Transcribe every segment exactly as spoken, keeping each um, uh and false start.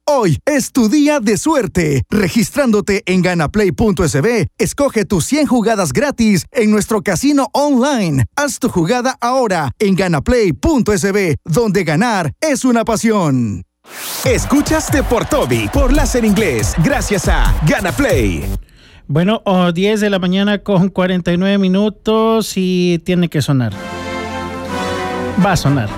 Hoy es tu día de suerte. Registrándote en ganaplay punto es be, escoge tus cien jugadas gratis en nuestro casino online. Haz tu jugada ahora en ganaplay punto es be, donde ganar es una pasión. Escuchas Deportobi por Láser Inglés, gracias a Ganaplay. Bueno, oh, diez de la mañana con cuarenta y nueve minutos y tiene que sonar. Va a sonar.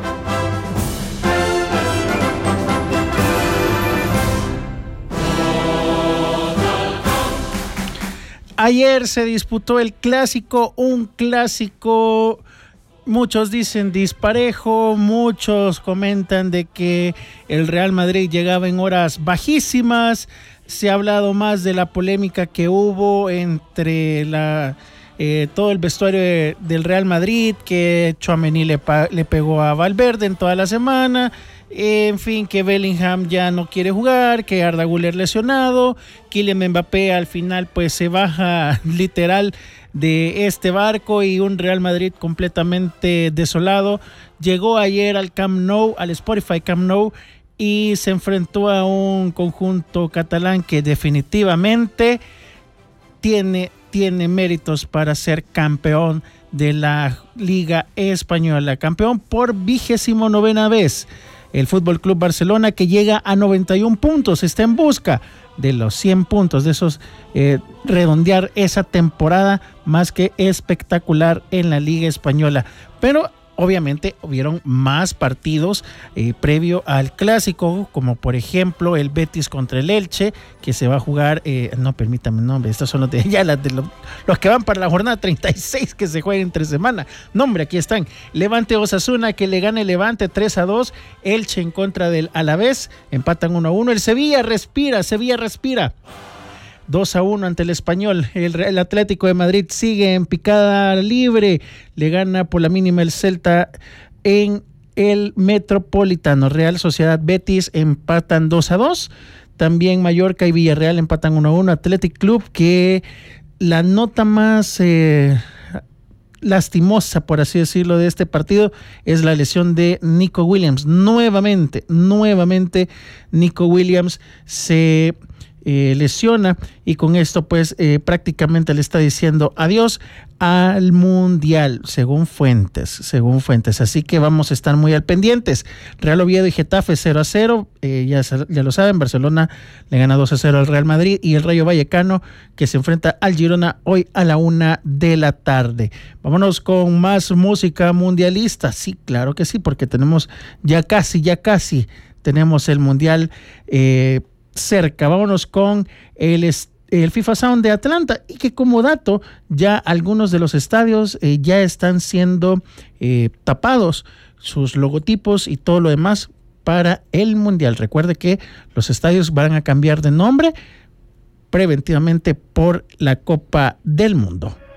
Ayer se disputó el clásico, un clásico, muchos dicen disparejo, muchos comentan de que el Real Madrid llegaba en horas bajísimas. Se ha hablado más de la polémica que hubo entre la, eh, todo el vestuario de, del Real Madrid, que Tchouaméni le, le pegó a Valverde en toda la semana. En fin, que Bellingham ya no quiere jugar, que Arda Güler lesionado, Kylian Mbappé al final pues se baja literal de este barco y un Real Madrid completamente desolado. Llegó ayer al Camp Nou, al Spotify Camp Nou, y se enfrentó a un conjunto catalán que definitivamente tiene, tiene méritos para ser campeón de la Liga Española, campeón por vigésimo novena vez. El Fútbol Club Barcelona, que llega a noventa y un puntos, está en busca de los cien puntos, de esos eh, redondear esa temporada más que espectacular en la Liga Española. Pero obviamente hubieron más partidos eh, previo al clásico, como por ejemplo el Betis contra el Elche, que se va a jugar, eh, no permítame, no, hombre, estos son los de ya las de los, los que van para la jornada treinta y seis que se juegan entre semana. No, hombre, aquí están. Levante Osasuna, que le gane Levante tres a dos, Elche en contra del Alavés, empatan uno a uno. El Sevilla respira, Sevilla respira. dos a uno ante el Español. El, el Atlético de Madrid sigue en picada libre. Le gana por la mínima el Celta en el Metropolitano. Real Sociedad Betis empatan dos a dos. También Mallorca y Villarreal empatan uno a uno. Athletic Club, que la nota más eh, lastimosa, por así decirlo, de este partido es la lesión de Nico Williams. Nuevamente, nuevamente Nico Williams se Eh, lesiona y con esto pues eh, prácticamente le está diciendo adiós al Mundial, según fuentes, según fuentes, así que vamos a estar muy al pendientes. Real Oviedo y Getafe cero a cero, eh, ya, ya lo saben, Barcelona le gana dos a cero al Real Madrid y el Rayo Vallecano, que se enfrenta al Girona hoy a la una de la tarde. Vámonos con más música mundialista, sí, claro que sí, porque tenemos ya casi, ya casi tenemos el Mundial eh, cerca. Vámonos con el, el FIFA Sound de Atlanta, y que como dato ya algunos de los estadios eh, ya están siendo eh, tapados sus logotipos y todo lo demás para el Mundial. Recuerde que los estadios van a cambiar de nombre preventivamente por la Copa del Mundo.